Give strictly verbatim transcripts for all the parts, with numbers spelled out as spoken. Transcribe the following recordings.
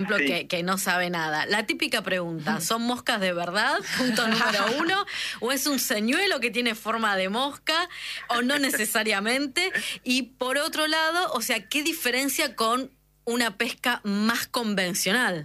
Sí. Que, que no sabe nada. La típica pregunta, ¿son moscas de verdad? Punto número uno. ¿O es un señuelo que tiene forma de mosca? ¿O no necesariamente? Y por otro lado, o sea, ¿qué diferencia con una pesca más convencional?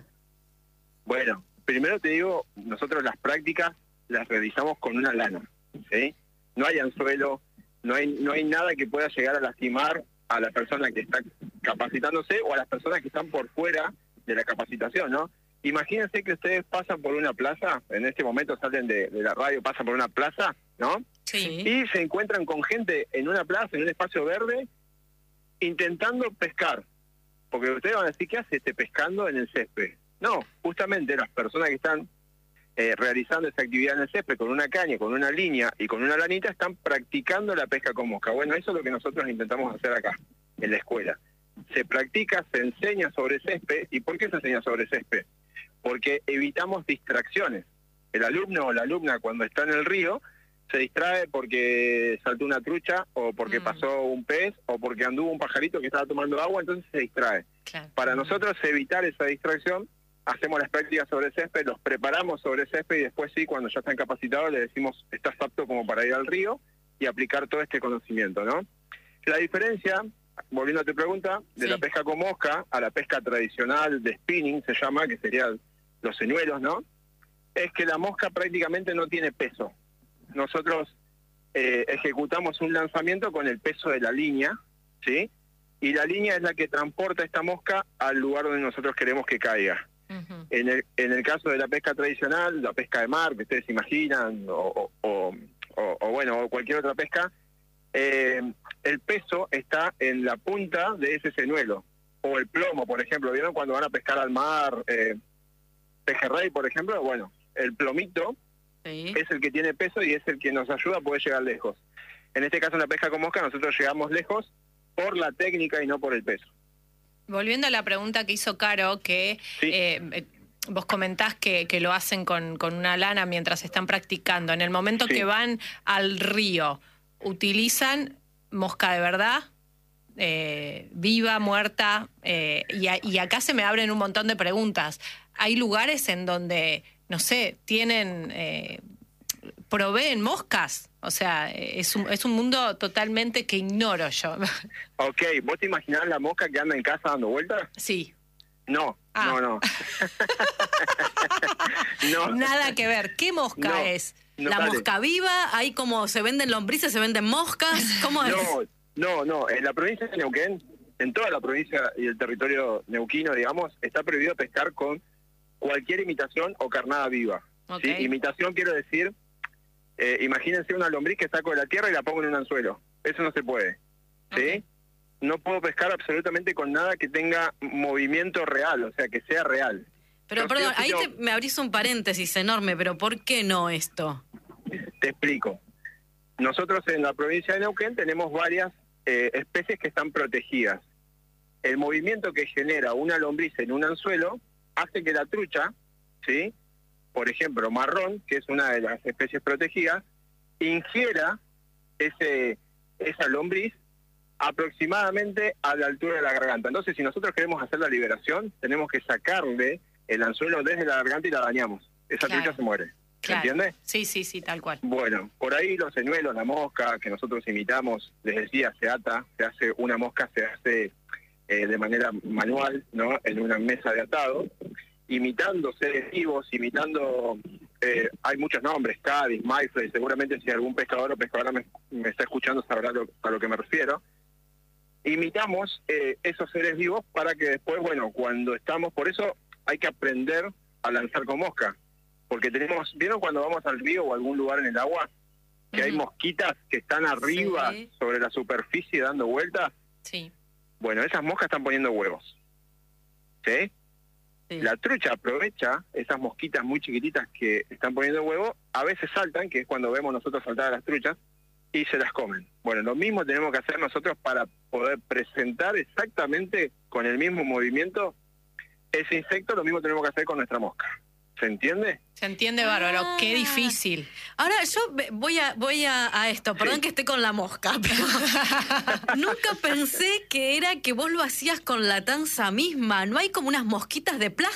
Bueno, primero te digo, nosotros las prácticas las realizamos con una lana, ¿sí? No hay anzuelo, no hay, no hay nada que pueda llegar a lastimar a la persona que está capacitándose o a las personas que están por fuera de la capacitación, ¿no? Imagínense que ustedes pasan por una plaza, en este momento salen de, de la radio, pasan por una plaza, ¿no? Sí. Y se encuentran con gente en una plaza, en un espacio verde, intentando pescar. Porque ustedes van a decir, ¿qué hace este pescando en el césped? No, justamente las personas que están eh, realizando esa actividad en el césped con una caña, con una línea y con una lanita, están practicando la pesca con mosca. Bueno, eso es lo que nosotros intentamos hacer acá, en la escuela. Se practica, se enseña sobre césped. ¿Y por qué se enseña sobre césped? Porque evitamos distracciones. El alumno o la alumna cuando está en el río se distrae porque saltó una trucha o porque mm. pasó un pez o porque anduvo un pajarito que estaba tomando agua, entonces se distrae. Claro. Para nosotros evitar esa distracción, hacemos las prácticas sobre césped, los preparamos sobre césped y después sí, cuando ya están capacitados, les decimos, estás apto como para ir al río y aplicar todo este conocimiento, ¿no? La diferencia, volviendo a tu pregunta, de sí. la pesca con mosca a la pesca tradicional de spinning, se llama, que serían los señuelos, ¿no? Es que la mosca prácticamente no tiene peso. Nosotros eh, ejecutamos un lanzamiento con el peso de la línea, ¿sí? Y la línea es la que transporta esta mosca al lugar donde nosotros queremos que caiga. Uh-huh. En el, en el caso de la pesca tradicional, la pesca de mar, que ustedes imaginan, o, o, o, o bueno, o cualquier otra pesca, eh, el peso está en la punta de ese señuelo, o el plomo, por ejemplo. ¿Vieron cuando van a pescar al mar, eh, pejerrey, por ejemplo? Bueno, el plomito sí. es el que tiene peso y es el que nos ayuda a poder llegar lejos. En este caso, en la pesca con mosca, nosotros llegamos lejos por la técnica y no por el peso. Volviendo a la pregunta que hizo Caro, que sí. eh, vos comentás que, que lo hacen con, con una lana mientras están practicando. En el momento sí. que van al río, ¿utilizan mosca de verdad? Eh, viva, muerta, eh, y, a, y acá se me abren un montón de preguntas. Hay lugares en donde, no sé, tienen, eh, proveen moscas, o sea, es un, es un mundo totalmente que ignoro yo. Ok, ¿vos te imaginás la mosca que anda en casa dando vueltas? Sí. No, ah. no, no. no. Nada que ver. ¿Qué mosca no, es? No, ¿La dale. mosca viva? ¿Ahí como se venden lombrices, se venden moscas? ¿Cómo es? No, no, no. En la provincia de Neuquén, en toda la provincia y el territorio neuquino, digamos, está prohibido pescar con cualquier imitación o carnada viva. Okay. ¿Sí? Imitación quiero decir, eh, imagínense una lombriz que saco de la tierra y la pongo en un anzuelo. Eso no se puede. ¿Sí? Okay. No puedo pescar absolutamente con nada que tenga movimiento real, o sea, que sea real. Pero, pero perdón, ahí te, me abrís un paréntesis enorme, pero ¿por qué no esto? Te explico. Nosotros en la provincia de Neuquén tenemos varias eh, especies que están protegidas. El movimiento que genera una lombriz en un anzuelo hace que la trucha, ¿sí?, por ejemplo, marrón, que es una de las especies protegidas, ingiera ese esa lombriz aproximadamente a la altura de la garganta. Entonces, si nosotros queremos hacer la liberación, tenemos que sacarle el anzuelo desde la garganta y la dañamos. Esa claro. trucha se muere. Claro. ¿Entiendes? Sí, sí, sí, tal cual. Bueno, por ahí los señuelos, la mosca, que nosotros imitamos, les decía, se ata, se hace una mosca, se hace eh, de manera manual, ¿no?, en una mesa de atado, imitando seres vivos, imitando, eh, hay muchos nombres, Cádiz, Mayfrey, seguramente si algún pescador o pescadora me, me está escuchando sabrá lo, a lo que me refiero. Imitamos eh, esos seres vivos para que después, bueno, cuando estamos, por eso hay que aprender a lanzar con mosca, porque tenemos, ¿vieron cuando vamos al río o a algún lugar en el agua? Que uh-huh. hay mosquitas que están arriba, sí. sobre la superficie dando vueltas. Sí. Bueno, esas moscas están poniendo huevos. ¿Sí? Sí. La trucha aprovecha esas mosquitas muy chiquititas que están poniendo huevo, a veces saltan, que es cuando vemos nosotros saltar a las truchas, y se las comen. Bueno, lo mismo tenemos que hacer nosotros para poder presentar exactamente con el mismo movimiento ese insecto, lo mismo tenemos que hacer con nuestra mosca. ¿Se entiende? Se entiende bárbaro, Ah. qué difícil. Ahora yo ve- voy a voy a, a esto, perdón Sí. que esté con la mosca, pero nunca pensé que era que vos lo hacías con la tanza misma. ¿No hay como unas mosquitas de plástico